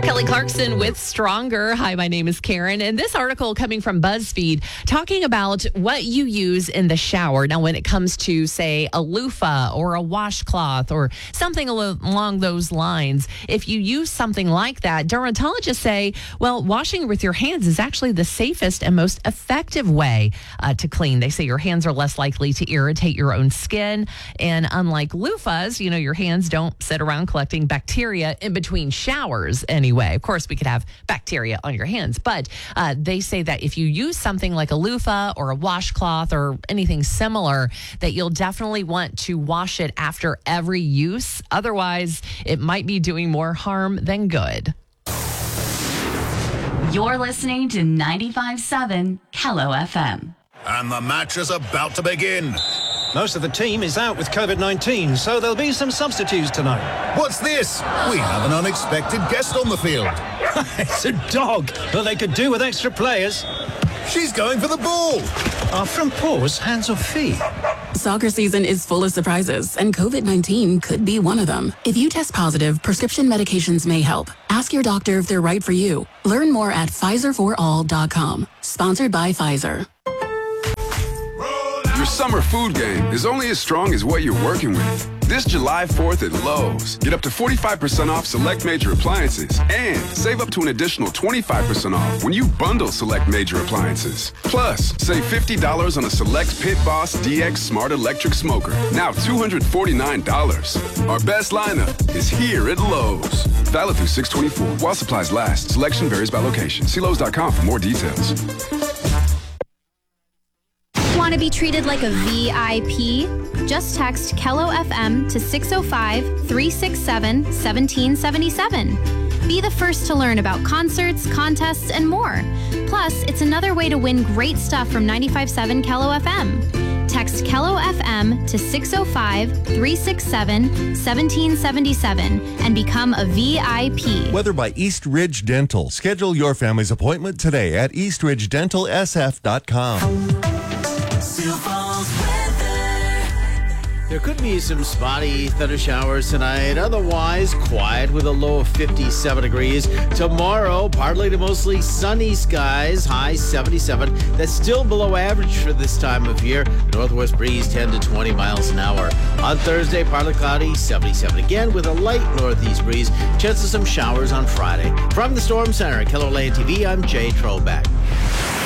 Kelly Clarkson with Stronger. Hi, my name is Karen. And this article coming from BuzzFeed talking about what you use in the shower. Now, when it comes to, say, a loofah or a washcloth or something along those lines, if you use something like that, dermatologists say, well, washing with your hands is actually the safest and most effective way to clean. They say your hands are less likely to irritate your own skin. And unlike loofahs, your hands don't sit around collecting bacteria in between showers anyway. Of course, we could have bacteria on your hands, but they say that if you use something like a loofah or a washcloth or anything similar, that you'll definitely want to wash it after every use. Otherwise, it might be doing more harm than good. You're listening to 95.7 Hello FM. And the match is about to begin. Most of the team is out with COVID-19, so there'll be some substitutes tonight. What's this? We have an unexpected guest on the field. It's a dog, but they could do with extra players. She's going for the ball. Are front paws hands or feet? Soccer season is full of surprises, and COVID-19 could be one of them. If you test positive, prescription medications may help. Ask your doctor if they're right for you. Learn more at PfizerForAll.com. Sponsored by Pfizer. Your summer food game is only as strong as what you're working with. This July 4th at Lowe's, get up to 45% off select major appliances and save up to an additional 25% off when you bundle select major appliances. Plus, save $50 on a select Pit Boss DX Smart Electric Smoker, now $249. Our best lineup is here at Lowe's. Valid through 6/24 while supplies last. Selection varies by location. See Lowe's.com for more details. Want to be treated like a VIP? Just text Kello FM to 605-367-1777. Be the first to learn about concerts, contests, and more. Plus, it's another way to win great stuff from 95.7 Kello FM. Text Kello FM to 605-367-1777 and become a VIP. Weather by East Ridge Dental. Schedule your family's appointment today at eastridgedentalsf.com. There could be some spotty thunder showers tonight. Otherwise, quiet with a low of 57 degrees. Tomorrow, partly to mostly sunny skies, high 77. That's still below average for this time of year. Northwest breeze 10 to 20 miles an hour. On Thursday, partly cloudy, 77 again with a light northeast breeze. Chance of some showers on Friday. From the Storm Center at KELOLAND TV, I'm Jay Trollback.